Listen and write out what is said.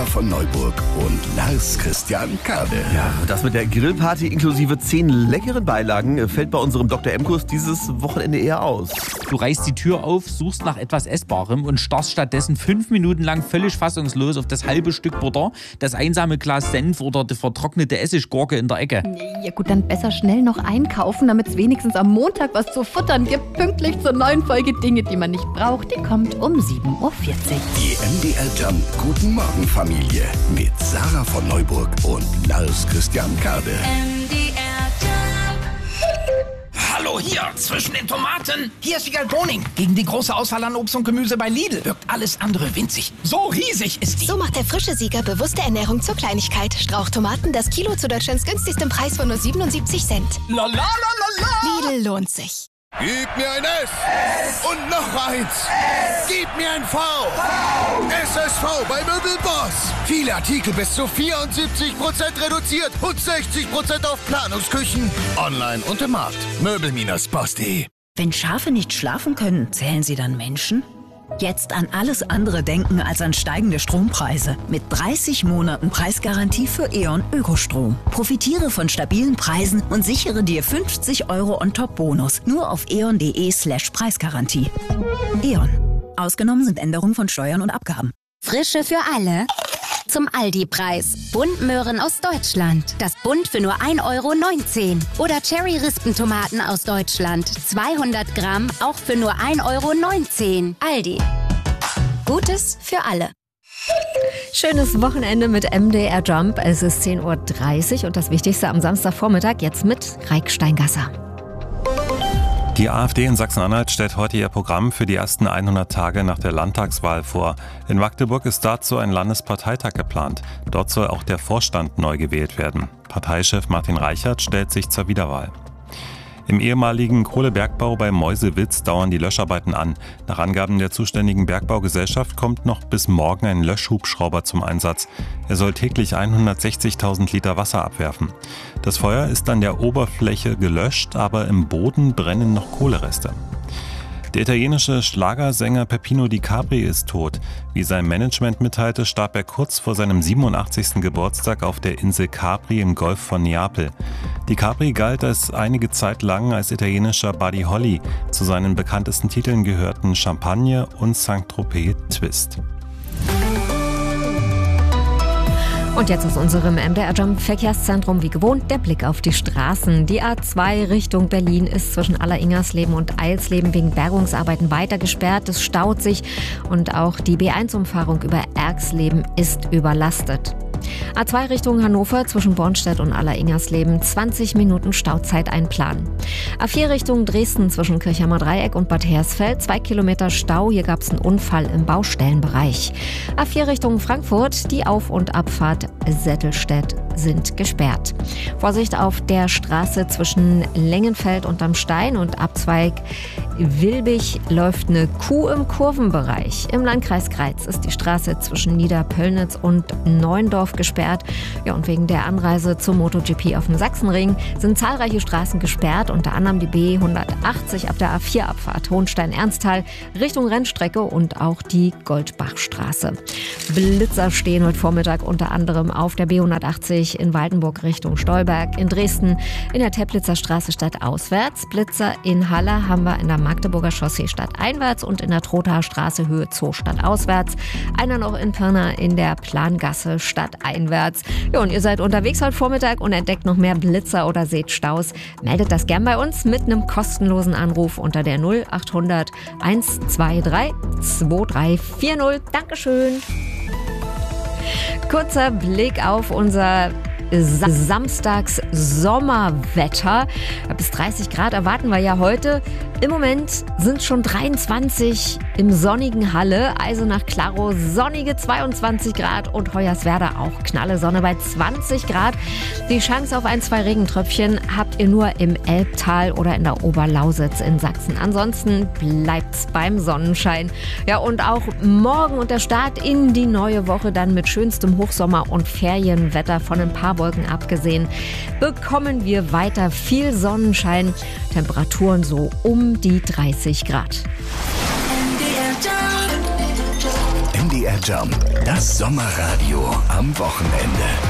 Sarah von Neuburg und Lars Christian Kade. Ja, das mit der Grillparty inklusive 10 leckeren Beilagen fällt bei unserem Dr. M-Kurs dieses Wochenende eher aus. Du reißt die Tür auf, suchst nach etwas Essbarem und starrst stattdessen 5 Minuten lang völlig fassungslos auf das halbe Stück Butter, das einsame Glas Senf oder die vertrocknete Essiggurke in der Ecke. Ja gut, dann besser schnell noch einkaufen, damit es wenigstens am Montag was zu futtern gibt. Pünktlich zur neuen Folge Dinge, die man nicht braucht. Die kommt um 7.40 Uhr. Die MDR Jump Guten Morgen Familie mit Sarah von Neuburg und Lars Christian Kade. Hallo hier, zwischen den Tomaten. Hier ist Wiegald Boning. Gegen die große Auswahl an Obst und Gemüse bei Lidl wirkt alles andere winzig. So riesig ist die. So macht der frische Sieger bewusste Ernährung zur Kleinigkeit. Strauchtomaten, das Kilo zu Deutschlands günstigstem Preis von nur 77 Cent. La la la la la. Lidl lohnt sich. Gib mir ein S und noch eins. Gib mir ein V. SSV bei Möbelboss. Viele Artikel bis zu 74% reduziert und 60% auf Planungsküchen. Online und im Markt. Möbel-Boss.de. Wenn Schafe nicht schlafen können, zählen sie dann Menschen? Jetzt an alles andere denken als an steigende Strompreise. Mit 30 Monaten Preisgarantie für E.ON Ökostrom. Profitiere von stabilen Preisen und sichere dir 50 € On-Top-Bonus. Nur auf eon.de/Preisgarantie. E.ON. Ausgenommen sind Änderungen von Steuern und Abgaben. Frische für alle. Zum Aldi-Preis. Buntmöhren aus Deutschland. Das Bund für nur 1,19 €. Oder Cherry-Rispentomaten aus Deutschland. 200 Gramm, auch für nur 1,19 €. Aldi. Gutes für alle. Schönes Wochenende mit MDR Jump. Es ist 10.30 Uhr und das Wichtigste am Samstagvormittag jetzt mit Raik Steingasser. Die AfD in Sachsen-Anhalt stellt heute ihr Programm für die ersten 100 Tage nach der Landtagswahl vor. In Magdeburg ist dazu ein Landesparteitag geplant. Dort soll auch der Vorstand neu gewählt werden. Parteichef Martin Reichert stellt sich zur Wiederwahl. Im ehemaligen Kohlebergbau bei Meuselwitz dauern die Löscharbeiten an. Nach Angaben der zuständigen Bergbaugesellschaft kommt noch bis morgen ein Löschhubschrauber zum Einsatz. Er soll täglich 160.000 Liter Wasser abwerfen. Das Feuer ist an der Oberfläche gelöscht, aber im Boden brennen noch Kohlereste. Der italienische Schlagersänger Peppino Di Capri ist tot. Wie sein Management mitteilte, starb er kurz vor seinem 87. Geburtstag auf der Insel Capri im Golf von Neapel. Di Capri galt einige Zeit lang als italienischer Buddy Holly. Zu seinen bekanntesten Titeln gehörten Champagne und Saint-Tropez Twist. Und jetzt aus unserem MDR Jump Verkehrszentrum wie gewohnt der Blick auf die Straßen. Die A2 Richtung Berlin ist zwischen Aller-Ingersleben und Eilsleben wegen Bergungsarbeiten weiter gesperrt. Es staut sich und auch die B1-Umfahrung über Erxleben ist überlastet. A2 Richtung Hannover zwischen Bornstedt und Aller-Ingersleben 20 Minuten Stauzeit einplanen. A4 Richtung Dresden zwischen Kirchheimer Dreieck und Bad Hersfeld 2 Kilometer Stau. Hier gab es einen Unfall im Baustellenbereich. A4 Richtung Frankfurt, die Auf- und Abfahrt Settelstedt sind gesperrt. Vorsicht auf der Straße zwischen Lengenfeld und am Stein und Abzweig Wilbig läuft eine Kuh im Kurvenbereich. Im Landkreis Greiz ist die Straße zwischen Niederpöllnitz und Neuendorf gesperrt. Ja, und wegen der Anreise zum MotoGP auf dem Sachsenring sind zahlreiche Straßen gesperrt, unter anderem die B180 ab der A4-Abfahrt Hohenstein-Ernsthal Richtung Rennstrecke und auch die Goldbachstraße. Blitzer stehen heute Vormittag unter anderem auf der B180 in Waldenburg Richtung Stolberg, in Dresden in der Teplitzer Straße stadtauswärts. Blitzer in Halle haben wir in der Magdeburger Chaussee stadteinwärts und in der Trothaer Straße Höhe Zoo stadtauswärts. Einer noch in Pirna in der Plangasse stadteinwärts. Ja, und ihr seid unterwegs heute Vormittag und entdeckt noch mehr Blitzer oder seht Staus. Meldet das gern bei uns mit einem kostenlosen Anruf unter der 0800 123 2340. Dankeschön. Kurzer Blick auf unser Samstags-Sommerwetter. Bis 30 Grad erwarten wir ja heute. Im Moment sind schon 23 im sonnigen Halle, Eisenach-Klarow sonnige 22 Grad und Hoyerswerda auch knalle Sonne bei 20 Grad. Die Chance auf 1, 2 Regentröpfchen habt ihr nur im Elbtal oder in der Oberlausitz in Sachsen. Ansonsten bleibt's beim Sonnenschein. Ja, und auch morgen und der Start in die neue Woche dann mit schönstem Hochsommer- und Ferienwetter von ein paar Wolken abgesehen, bekommen wir weiter viel Sonnenschein, Temperaturen so um die 30 Grad. MDR Jump, das Sommerradio am Wochenende.